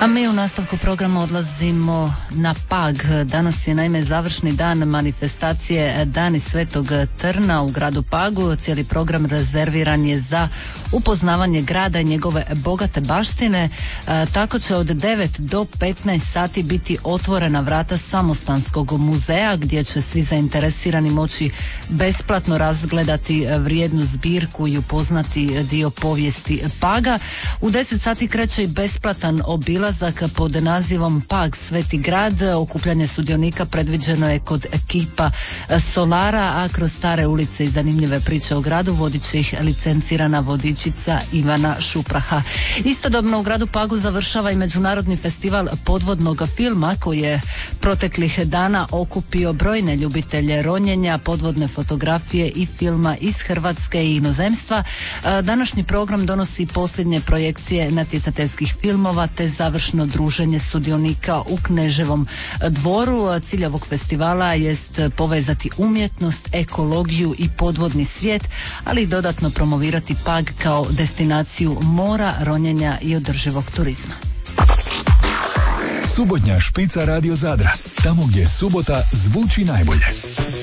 A mi u nastavku programa odlazimo na Pag. Danas je naime završni dan manifestacije Dani Svetog Trna u gradu Pagu. Cijeli program rezerviran je za upoznavanje grada i njegove bogate baštine. Tako će od 9 do 15 sati biti otvorena vrata Samostanskog muzeja gdje će svi zainteresirani moći besplatno razgledati vrijednu zbirku i upoznati dio povijesti Paga. U 10 sati kreće i besplatan obilazak pod nazivom Pag Sveti grad. Okupljanje sudionika predviđeno je kod kipa Solara, a kroz stare ulice i zanimljive priče o gradu vodit će ih licencirana vodičica Ivana Šupraha. Istodobno u gradu Pagu završava i Međunarodni festival podvodnog filma koji je proteklih dana okupio brojne ljubitelje ronjenja, podvodne fotografije i filma iz Hrvatske i inozemstva. Današnji program donosi posljednje projekcije natjecateljskih filmova te završno druženje sudionika u Kneževom dvoru. Cilj ovog festivala jest povezati umjetnost, ekologiju i podvodni svijet, ali i dodatno promovirati Pag kao destinaciju mora, ronjenja i održivog turizma. Subotnja špica Radio Zadra, tamo gdje subota zvuči najbolje.